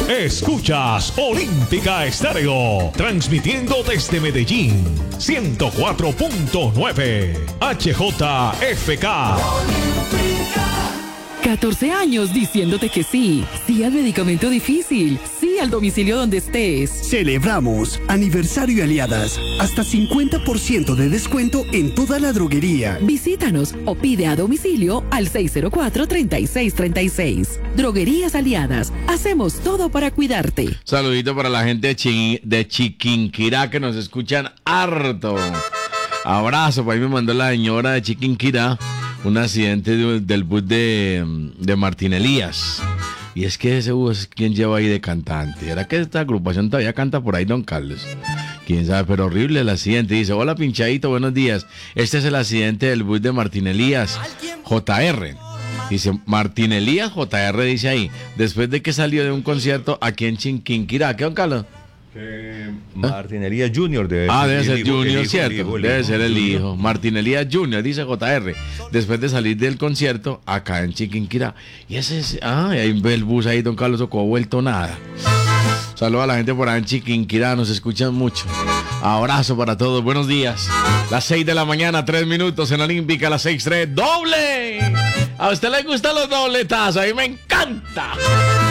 Escuchas Olímpica Estéreo, transmitiendo desde Medellín, 104.9 HJFK. 14 años diciéndote que sí. Sí al medicamento difícil. Sí al domicilio donde estés. Celebramos aniversario Aliadas. Hasta 50% de descuento en toda la droguería. Visítanos o pide a domicilio al 604-3636. Droguerías Aliadas. Hacemos todo para cuidarte. Saludito para la gente de Chiquinquirá que nos escuchan harto. Abrazo, por ahí me mandó la señora de Chiquinquirá un accidente del bus de Martín Elías. Y es que ese bus, ¿quién lleva ahí de cantante? ¿Era que esta agrupación todavía canta por ahí, don Carlos? Quién sabe, pero horrible el accidente. Dice, hola pinchadito, buenos días. Este es el accidente del bus de Martín Elías, JR. Dice, Martín Elías, JR, dice ahí, después de que salió de un concierto aquí en Chiquinquirá. ¿Qué, don Carlos? Martín Elías Junior debe ser Junior, ¿cierto? Debe ser el hijo. Martín Elías Junior, dice JR. Después de salir del concierto acá en Chiquinquirá. Y ese es. Ahí ve el bus ahí, don Carlos Ocó, vuelto nada. Saludos a la gente por ahí en Chiquinquirá, nos escuchan mucho. Abrazo para todos, buenos días. Las 6 de la mañana, 3 minutos en Olímpica, las 6:03. ¡Doble! ¿A usted le gustan los dobletazos? A mí me encanta.